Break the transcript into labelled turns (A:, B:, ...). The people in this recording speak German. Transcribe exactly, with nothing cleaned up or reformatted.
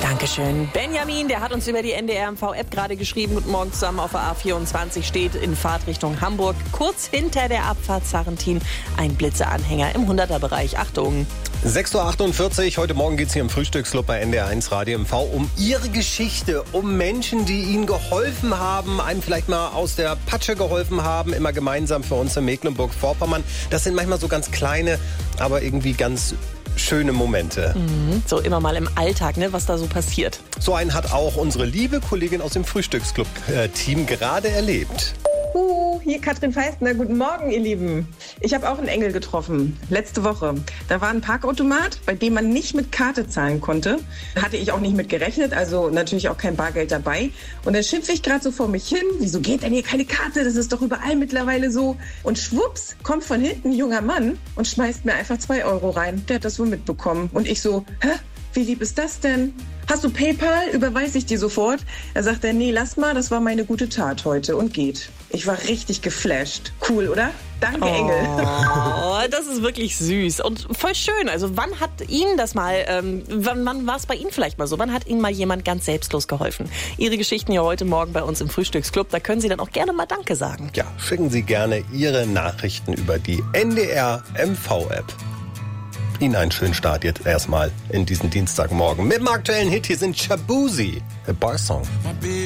A: Dankeschön. Benjamin, der hat uns über die N D R M V-App gerade geschrieben. Guten Morgen zusammen. Auf der A vierundzwanzig steht in Fahrtrichtung Hamburg, kurz hinter der Abfahrt Sarrentin, ein Blitzeanhänger im hunderter-Bereich. Achtung.
B: sechs Uhr achtundvierzig, heute Morgen geht es hier im Frühstücksclub bei N D R eins Radio M V um Ihre Geschichte, um Menschen, die Ihnen geholfen haben, einem vielleicht mal aus der Patsche geholfen haben, immer gemeinsam für uns in Mecklenburg-Vorpommern. Das sind manchmal so ganz kleine, aber irgendwie ganz schöne Momente.
A: Mhm. So immer mal im Alltag, ne, was da so passiert.
B: So einen hat auch unsere liebe Kollegin aus dem Frühstücksclub-Team gerade erlebt.
C: Uh, hier Katrin Feistner. Guten Morgen, ihr Lieben. Ich habe auch einen Engel getroffen, letzte Woche. Da war ein Parkautomat, bei dem man nicht mit Karte zahlen konnte. Hatte ich auch nicht mit gerechnet, also natürlich auch kein Bargeld dabei. Und dann schimpfe ich gerade so vor mich hin. Wieso geht denn hier keine Karte? Das ist doch überall mittlerweile so. Und schwupps, kommt von hinten ein junger Mann und schmeißt mir einfach zwei Euro rein. Der hat das wohl mitbekommen. Und ich so, hä? Wie lieb ist das denn? Hast du PayPal? Überweise ich dir sofort. Er sagt, nee, lass mal, das war meine gute Tat heute und geht. Ich war richtig geflasht. Cool, oder? Danke,
A: oh,
C: Engel.
A: Oh, das ist wirklich süß und voll schön. Also wann hat Ihnen das mal, ähm, wann, wann war es bei Ihnen vielleicht mal so? Wann hat Ihnen mal jemand ganz selbstlos geholfen? Ihre Geschichten ja heute Morgen bei uns im Frühstücksclub. Da können Sie dann auch gerne mal Danke sagen.
B: Ja, schicken Sie gerne Ihre Nachrichten über die N D R M V-App. Ihnen einen schönen Start jetzt erstmal in diesen Dienstagmorgen. Mit dem aktuellen Hit, hier sind Shaboozey, A Bar Song.